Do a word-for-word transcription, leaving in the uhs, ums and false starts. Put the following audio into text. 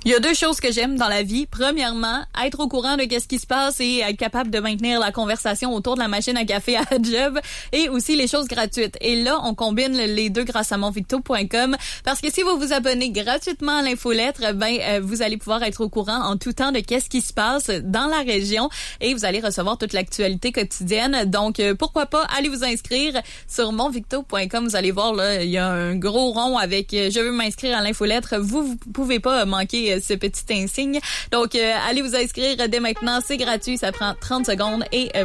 Il y a deux choses que j'aime dans la vie. Premièrement, être au courant de qu'est-ce qui se passe et être capable de maintenir la conversation autour de la machine à café à job, et aussi les choses gratuites. Et là, on combine les deux grâce à mon victo point com, parce que si vous vous abonnez gratuitement à l'infolettre, ben euh, vous allez pouvoir être au courant en tout temps de qu'est-ce qui se passe dans la région et vous allez recevoir toute l'actualité quotidienne. Donc euh, pourquoi pas, allez vous inscrire sur mon victo point com. Vous allez voir là, il y a un gros rond avec euh, je veux m'inscrire à l'infolettre. Vous vous pouvez pas manquer ce petit insigne. Donc, euh, allez vous inscrire dès maintenant. C'est gratuit. Ça prend trente secondes et euh,